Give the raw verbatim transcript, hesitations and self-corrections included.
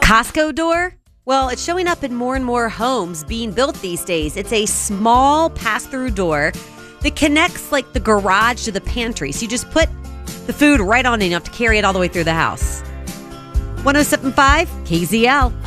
Costco door? Well, it's showing up in more and more homes being built these days. It's a small pass-through door that connects like the garage to the pantry. So you just put the food right on it. You don't have to carry it all the way through the house. one oh seven point five K Z L.